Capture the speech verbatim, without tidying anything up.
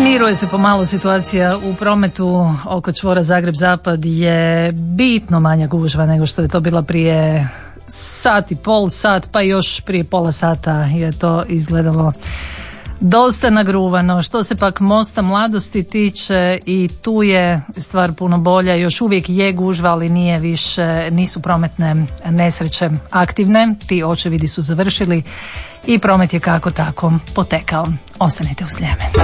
Smiruje se pomalo situacija u prometu oko čvora Zagreb-Zapad, je bitno manja gužva nego što je to bila prije sat i pol, sat, pa još prije pola sata je to izgledalo dosta nagruvano. Što se pak Mosta Mladosti tiče, i tu je stvar puno bolja, još uvijek je gužva, ali nije više, nisu prometne nesreće aktivne, ti očevidi su završili i promet je kako tako potekao. Ostanite u Sljeme.